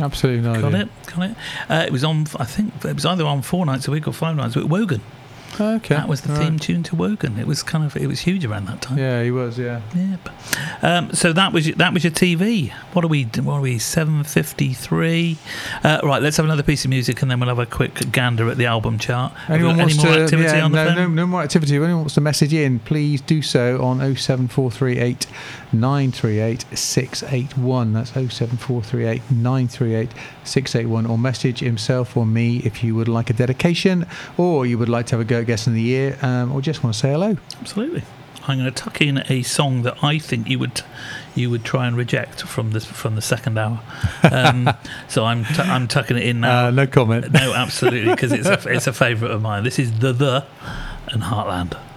Absolutely no idea. Got it. It was on, I think, it was either on 4 nights a week or 5 nights a week. Wogan. Okay. That was the theme tune to Wogan. It was huge around that time. Yeah, he was. Yeah. Yep. So that was your TV. What are we? 7:53. Right. Let's have another piece of music, and then we'll have a quick gander at the album chart. Anyone wants any more to? activity on the phone? No more activity. If anyone wants to message in, please do so on 07438 938 681. That's 07438 938 681. Or message himself or me if you would like a dedication, or you would like to have a go at Guest of the Year, or just want to say hello. Absolutely. I'm going to tuck in a song that I think you would try and reject from the second hour. So I'm tucking it in now. No comment. No, absolutely, because it's a favourite of mine. This is The and Heartland.